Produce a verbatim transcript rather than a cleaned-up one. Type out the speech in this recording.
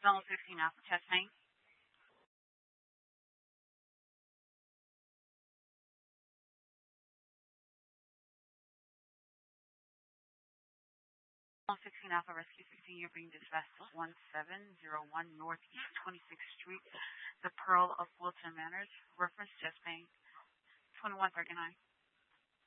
Zone sixteen Alpha, testing. Zone sixteen Alpha, Rescue sixteen, you're being dispatched to one seven zero one Northeast twenty-sixth Street, the Pearl of Wilton Manors. Reference just being twenty-one thirty-nine.